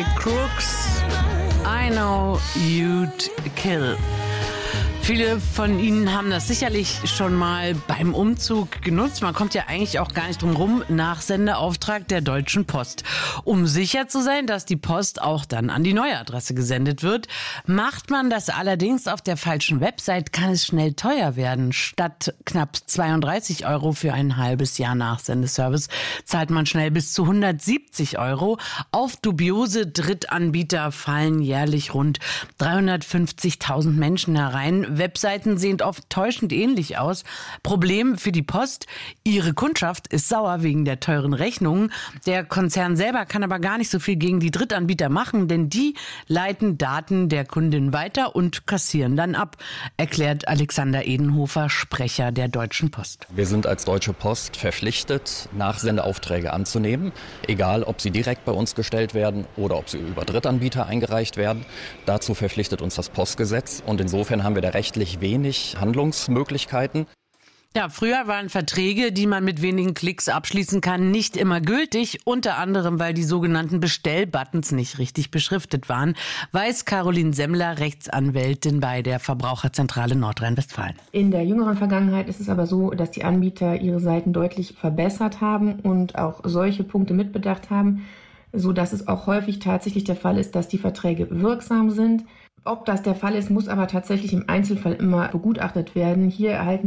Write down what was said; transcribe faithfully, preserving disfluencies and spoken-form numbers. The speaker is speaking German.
drei Crooks. I know you'd kill. Viele von Ihnen haben das sicherlich schon mal beim Umzug genutzt. Man kommt ja eigentlich auch gar nicht drum rum. Nachsendeauftrag der Deutschen Post. Um sicher zu sein, dass die Post auch dann an die neue Adresse gesendet wird. Macht man das allerdings auf der falschen Website, kann es schnell teuer werden. Statt knapp zweiunddreißig Euro für ein halbes Jahr Nachsendeservice zahlt man schnell bis zu hundertsiebzig Euro. Auf dubiose Drittanbieter fallen jährlich rund dreihundertfünfzigtausend Menschen herein. Webseiten sehen oft täuschend ähnlich aus. Problem für die Post: ihre Kundschaft ist sauer wegen der teuren Rechnungen. Der Konzern selber kann aber gar nicht so viel gegen die Drittanbieter machen, denn die leiten Daten der Kundin weiter und kassieren dann ab, erklärt Alexander Edenhofer, Sprecher der Deutschen Post. Wir sind als Deutsche Post verpflichtet, Nachsendeaufträge anzunehmen, egal ob sie direkt bei uns gestellt werden oder ob sie über Drittanbieter eingereicht werden. Dazu verpflichtet uns das Postgesetz und insofern haben wir da rechtlich wenig Handlungsmöglichkeiten. Ja, früher waren Verträge, die man mit wenigen Klicks abschließen kann, nicht immer gültig, unter anderem, weil die sogenannten Bestellbuttons nicht richtig beschriftet waren, weiß Caroline Semmler, Rechtsanwältin bei der Verbraucherzentrale Nordrhein-Westfalen. In der jüngeren Vergangenheit ist es aber so, dass die Anbieter ihre Seiten deutlich verbessert haben und auch solche Punkte mitbedacht haben, sodass es auch häufig tatsächlich der Fall ist, dass die Verträge wirksam sind. Ob das der Fall ist, muss aber tatsächlich im Einzelfall immer begutachtet werden. Hier erhalten